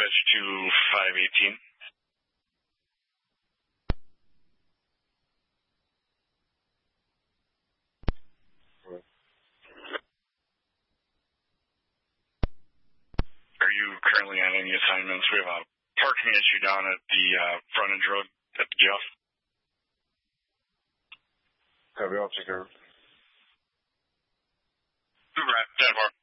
-2518. Are you currently on any assignments? We have a parking issue down at the frontage road at the jail. Copy, I'll take care of it. Super, 10-4.